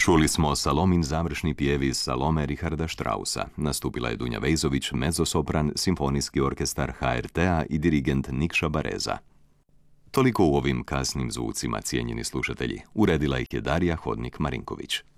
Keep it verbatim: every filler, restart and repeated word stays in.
Čuli smo Salomin završni pjev iz Salome Richarda Straussa. Nastupila je Dunja Vejzović, mezzosopran, Simfonijski orkestar ha er te-a i dirigent Nikša Bareza. Toliko u ovim kasnim zvucima, cijenjeni slušatelji. Uredila ih je Darija Hodnik-Marinković.